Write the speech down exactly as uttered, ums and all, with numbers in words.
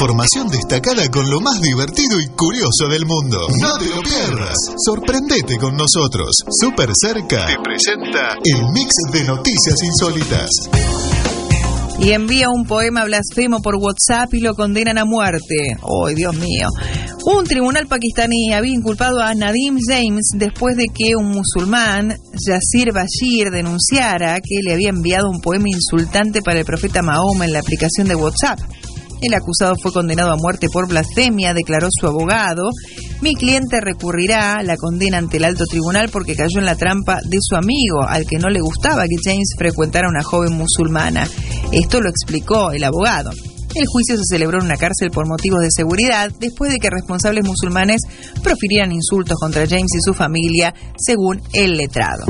información destacada con lo más divertido y curioso del mundo. No te lo pierdas. Sorprendete con nosotros. Súper Cerca te presenta el mix de noticias insólitas. Y envía un poema blasfemo por WhatsApp y lo condenan a muerte. ¡Ay, Dios mío! Un tribunal pakistaní había inculpado a Nadim James después de que un musulmán, Yasir Bashir, denunciara que le había enviado un poema insultante para el profeta Mahoma en la aplicación de WhatsApp. El acusado fue condenado a muerte por blasfemia, declaró su abogado. Mi cliente recurrirá a la condena ante el alto tribunal porque cayó en la trampa de su amigo, al que no le gustaba que James frecuentara a una joven musulmana. Esto lo explicó el abogado. El juicio se celebró en una cárcel por motivos de seguridad, después de que responsables musulmanes profirieran insultos contra James y su familia, según el letrado.